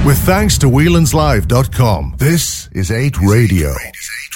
With thanks to Whelan'sLive.com, this is 8 Radio.